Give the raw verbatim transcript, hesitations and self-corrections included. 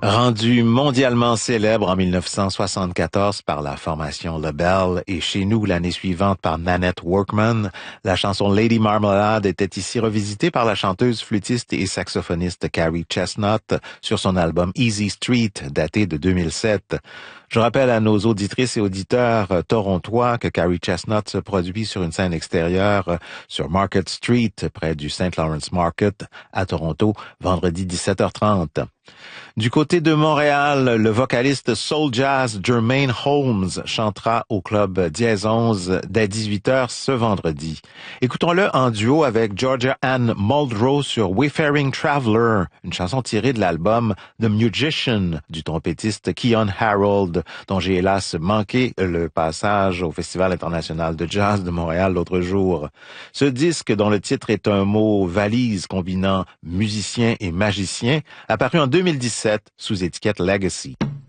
Rendu mondialement célèbre en mille neuf cent soixante-quatorze par la formation LaBelle et chez nous l'année suivante par Nanette Workman, la chanson Lady Marmalade était ici revisitée par la chanteuse, flûtiste et saxophoniste Carrie Chestnut sur son album Easy Street daté de deux mille sept. Je rappelle à nos auditrices et auditeurs torontois que Carrie Chestnut se produit sur une scène extérieure sur Market Street près du Saint Lawrence Market à Toronto vendredi dix-sept heures trente. Du côté de Montréal, le vocaliste soul jazz Jermaine Holmes chantera au club Dièse onze dès dix-huit heures ce vendredi. Écoutons-le en duo avec Georgia Ann Muldrow sur Wayfaring Traveler, une chanson tirée de l'album The Musician du trompettiste Keyon Harold, dont j'ai hélas manqué le passage au Festival international de jazz de Montréal l'autre jour. Ce disque, dont le titre est un mot valise combinant musicien et magicien, apparu en deux mille dix-sept sous étiquette Legacy.